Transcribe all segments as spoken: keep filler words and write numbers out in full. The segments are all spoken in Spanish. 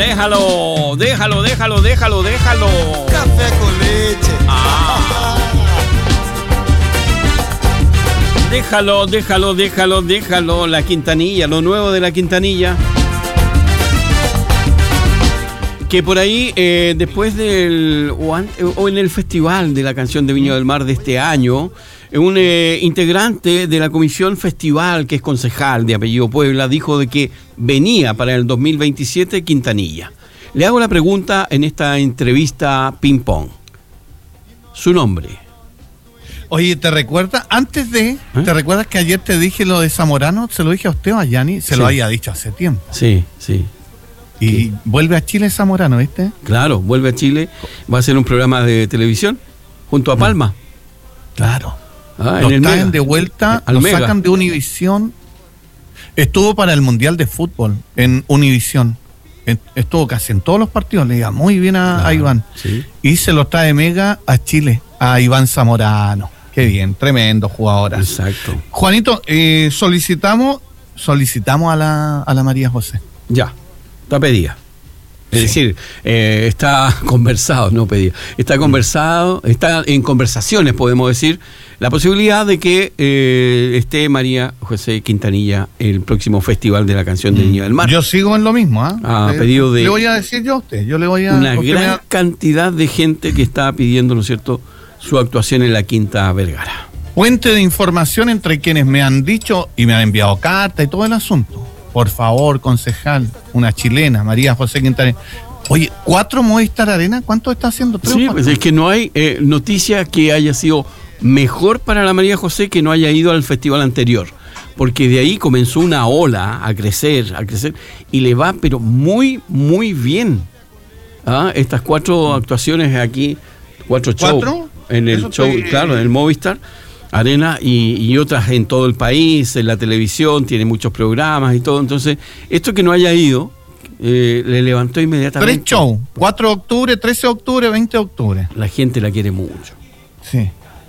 Déjalo, déjalo, déjalo, déjalo, déjalo. Café con leche. Ah. Déjalo, déjalo, déjalo, déjalo. La Quintanilla, lo nuevo de la Quintanilla. Que por ahí, eh, después del, o, an, o en el Festival de la Canción de Viña del Mar de este año, un eh, integrante de la Comisión Festival, que es concejal de apellido Puebla, dijo de que venía para el dos mil veintisiete Quintanilla. Le hago la pregunta en esta entrevista ping pong. Su nombre. Oye, ¿te recuerdas? Antes de, ¿Eh? ¿te recuerdas que ayer te dije lo de Zamorano? ¿Se lo dije a usted o a Yanni? Se Sí. lo había dicho hace tiempo. Sí, sí. Y ¿Qué? vuelve a Chile Zamorano, ¿viste? Claro, vuelve a Chile, va a hacer un programa de televisión junto a Palma. Claro. Ah, Lo en el traen Mega. de vuelta, Al lo Mega. sacan de Univisión. Estuvo para el Mundial de Fútbol en Univisión. En- Estuvo casi en todos los partidos. Le diga muy bien a, Claro, a Iván. sí. Y se lo trae Mega a Chile, a Iván Zamorano. Qué bien, tremendo jugador. Exacto. Juanito, eh, solicitamos solicitamos a la, a la María José. Ya, está pedida. Es Sí. decir, eh, está conversado, no pedida. Está conversado, está en conversaciones, podemos decir, la posibilidad de que eh, esté María José Quintanilla el próximo Festival de la Canción de Viña del Mar. Yo sigo en lo mismo, ¿ah? Ah, Le- pedido de- Le voy a decir yo a usted. Yo le voy a. Una usted me gran da- cantidad de gente que está pidiendo, ¿no es cierto?, su actuación en la Quinta Vergara. Fuente de información entre quienes me han dicho y me han enviado carta y todo el asunto. Por favor, concejal, una chilena, María José Quintanilla. Oye, ¿cuatro Movistar Arena? ¿Cuánto está haciendo? ¿Tres o Sí, cuatro? pues es que no hay eh, noticia que haya sido mejor para la María José que no haya ido al festival anterior. Porque de ahí comenzó una ola a crecer, a crecer, y le va pero muy, muy bien. ¿Ah? Estas cuatro actuaciones aquí, cuatro shows ¿Cuatro? en el Eso show, estoy- claro, en el Movistar Arena y, y otras en todo el país, en la televisión, tiene muchos programas y todo. Entonces, esto que no haya ido, eh, le levantó inmediatamente. Tres shows. cuatro de octubre, trece de octubre, veinte de octubre. La gente la quiere mucho. Sí.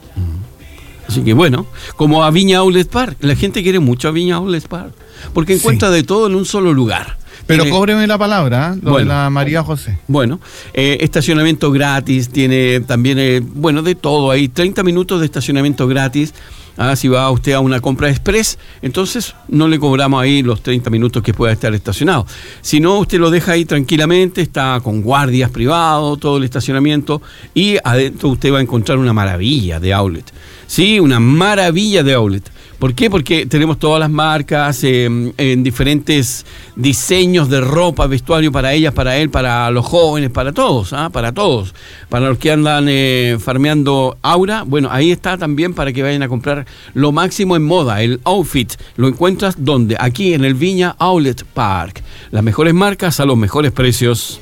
Así que bueno, como a Viña Outlet Park, la gente quiere mucho a Viña Outlet Park, porque Sí. encuentra de todo en un solo lugar. Pero Tiene- cóbreme la palabra, ¿eh? Lo Bueno. de la María José. Bueno, eh, estacionamiento gratis, tiene también, eh, bueno, de todo ahí, treinta minutos de estacionamiento gratis. Ah, si va usted a una compra express, entonces no le cobramos ahí los treinta minutos que pueda estar estacionado. Si no, usted lo deja ahí tranquilamente, está con guardias privados, todo el estacionamiento, y adentro usted va a encontrar una maravilla de outlet. Sí, una maravilla de outlet. ¿Por qué? Porque tenemos todas las marcas eh, en diferentes diseños de ropa, vestuario para ellas, para él, para los jóvenes, para todos, ¿ah? Para todos. Para los que andan eh, farmeando aura, bueno, ahí está también para que vayan a comprar lo máximo en moda, el outfit. Lo encuentras ¿dónde? Aquí en el Viña Outlet Park. Las mejores marcas a los mejores precios.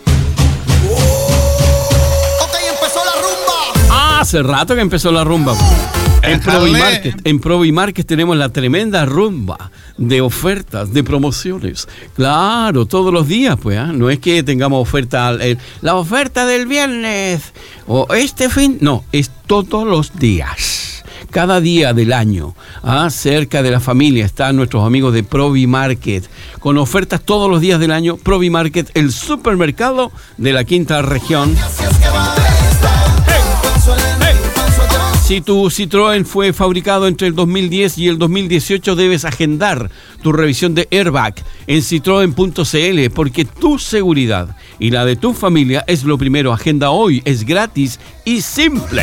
Ok, empezó la rumba. Ah, hace rato que empezó la rumba. En Déjale. Provimarket, en Provimarket tenemos la tremenda rumba de ofertas, de promociones. Claro, todos los días, pues, ¿eh? No es que tengamos oferta, eh, la oferta del viernes o este fin, no, es todos los días. Cada día del año, ¿ah? Cerca de la familia están nuestros amigos de Provimarket, con ofertas todos los días del año. Provimarket, el supermercado de la quinta región. Si tu Citroën fue fabricado entre el dos mil diez y el dos mil dieciocho, debes agendar tu revisión de airbag en citroen punto c l, porque tu seguridad y la de tu familia es lo primero. Agenda hoy, es gratis y simple.